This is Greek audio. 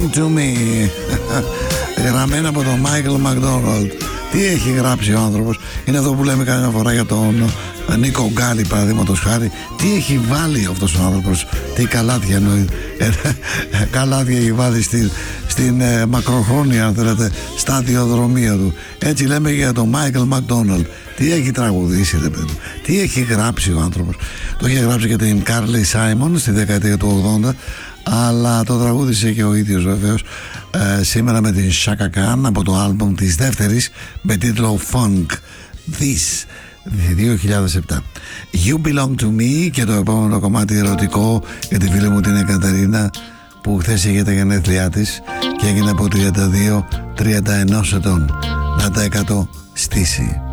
To me. Γραμμένα από τον Μάικλ Μακδόναλντ. Τι έχει γράψει ο άνθρωπος. Είναι αυτό που λέμε καμιά φορά για τον Νίκο Γκάλι, παραδείγματος χάρη. Τι έχει βάλει αυτός ο άνθρωπος. Τι καλάθια εννοεί. Καλάθια έχει βάλει στην μακροχρόνια, αν θέλετε, σταδιοδρομία του. Έτσι λέμε για τον Μάικλ Μακδόναλντ. Τι έχει τραγουδήσει, ρε παιδί. Τι έχει γράψει ο άνθρωπος. Το είχε γράψει και την Κάρλι Σάιμον στη δεκαετία του 80, αλλά το τραγούδισε και ο ίδιος βεβαίως σήμερα με την Chaka Khan από το άλμπομ της δεύτερης με τίτλο Funk This 2007. You Belong To Me, και το επόμενο κομμάτι ερωτικό για τη φίλη μου την Εκατερίνα, που χθες είχε τα γενέθλιά της και έγινε από 32-31 ετών. Να τα 100 στήσει.